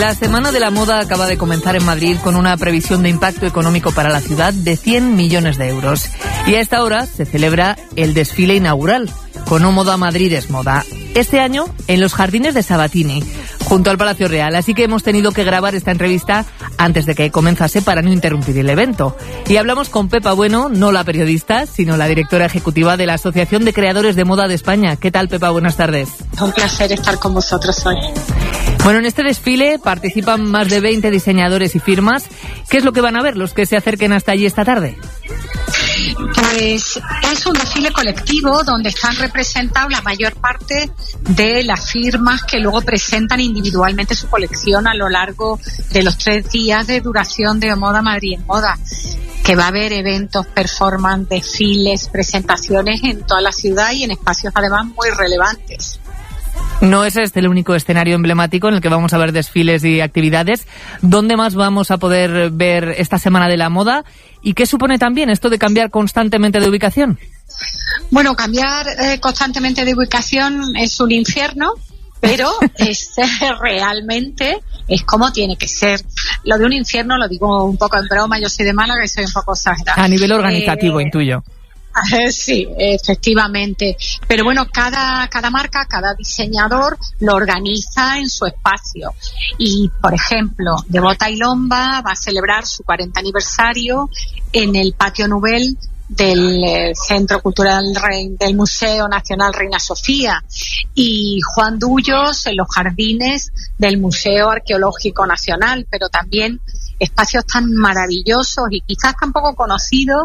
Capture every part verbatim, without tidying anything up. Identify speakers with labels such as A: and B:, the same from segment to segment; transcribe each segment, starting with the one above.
A: La Semana de la Moda acaba de comenzar en Madrid con una previsión de impacto económico para la ciudad de cien millones de euros. Y a esta hora se celebra el desfile inaugural, con No Moda Madrid es Moda. Este año en los jardines de Sabatini, junto al Palacio Real. Así que hemos tenido que grabar esta entrevista antes de que comenzase para no interrumpir el evento. Y hablamos con Pepa Bueno, no la periodista, sino la directora ejecutiva de la Asociación de Creadores de Moda de España. ¿Qué tal, Pepa? Buenas tardes.
B: Un placer estar con vosotros hoy.
A: Bueno, en este desfile participan más de veinte diseñadores y firmas. ¿Qué es lo que van a ver los que se acerquen hasta allí esta tarde?
B: Pues es un desfile colectivo donde están representados la mayor parte de las firmas que luego presentan individualmente su colección a lo largo de los tres días de duración de Moda Madrid en Moda, que va a haber eventos, performance, desfiles, presentaciones en toda la ciudad y en espacios además muy relevantes.
A: No es este el único escenario emblemático en el que vamos a ver desfiles y actividades. ¿Dónde más vamos a poder ver esta Semana de la Moda? ¿Y qué supone también esto de cambiar constantemente de ubicación?
B: Bueno, cambiar eh, constantemente de ubicación es un infierno, pero es eh, realmente es como tiene que ser. Lo de un infierno lo digo un poco en broma, yo soy de Málaga y soy un poco exagerada.
A: A nivel organizativo, eh, intuyo.
B: Sí, efectivamente. Pero bueno, cada, cada marca, cada diseñador lo organiza en su espacio. Y, por ejemplo, De Bota y Lomba va a celebrar su cuarenta aniversario en el Patio Nouvel del eh, Centro Cultural Rey, del Museo Nacional Reina Sofía, y Juan Dullos en los jardines del Museo Arqueológico Nacional, pero también espacios tan maravillosos y quizás tan poco conocidos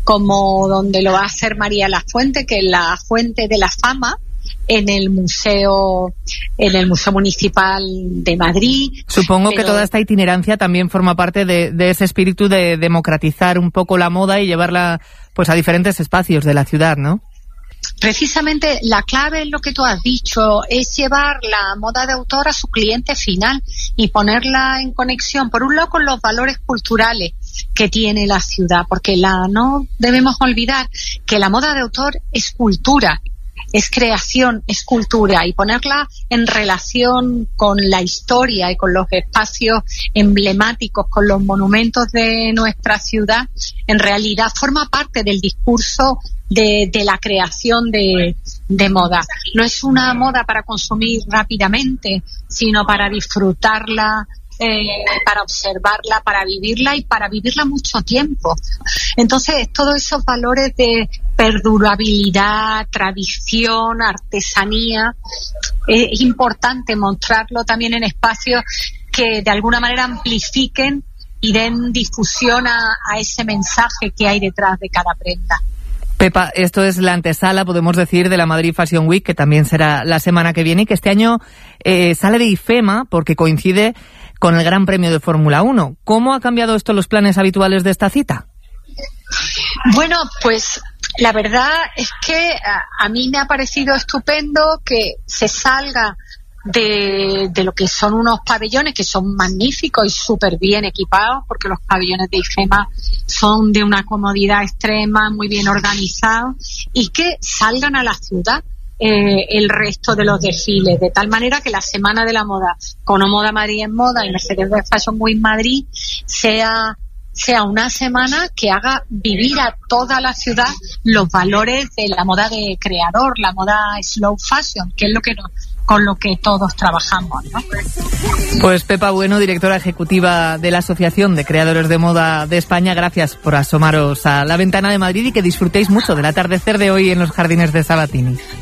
B: como donde lo va a hacer María Lafuente, que es la Fuente de la Fama, en el museo en el Museo Municipal de Madrid.
A: Supongo
B: Pero...
A: que toda esta itinerancia también forma parte de, de ese espíritu de democratizar un poco la moda y llevarla pues a diferentes espacios de la ciudad, ¿no?
B: Precisamente la clave es lo que tú has dicho, es llevar la moda de autor a su cliente final y ponerla en conexión, por un lado, con los valores culturales que tiene la ciudad, porque la no debemos olvidar que la moda de autor es cultura, es creación, es cultura, y ponerla en relación con la historia y con los espacios emblemáticos, con los monumentos de nuestra ciudad, en realidad forma parte del discurso de, de la creación de, de moda. No es una moda para consumir rápidamente, sino para disfrutarla, Eh, para observarla, para vivirla y para vivirla mucho tiempo. Entonces, todos esos valores de perdurabilidad, tradición, artesanía, eh, es importante mostrarlo también en espacios que de alguna manera amplifiquen y den difusión a, a ese mensaje que hay detrás de cada prenda.
A: Pepa, esto es la antesala, podemos decir, de la Madrid Fashion Week, que también será la semana que viene y que este año eh, sale de IFEMA porque coincide con el Gran Premio de Fórmula uno. ¿Cómo ha cambiado esto los planes habituales de esta cita?
B: Bueno, pues la verdad es que a, a mí me ha parecido estupendo que se salga de, de lo que son unos pabellones que son magníficos y súper bien equipados, porque los pabellones de IFEMA son de una comodidad extrema, muy bien organizados, y que salgan a la ciudad Eh, el resto de los desfiles, de tal manera que la Semana de la Moda, con No Moda Madrid en Moda y Mercedes-Benz Fashion Week Madrid, sea sea una semana que haga vivir a toda la ciudad los valores de la moda de creador, la moda slow fashion, que es lo que nos, con lo que todos trabajamos, ¿no?
A: Pues Pepa Bueno, directora ejecutiva de la Asociación de Creadores de Moda de España, gracias por asomaros a la ventana de Madrid y que disfrutéis mucho del atardecer de hoy en los jardines de Sabatini.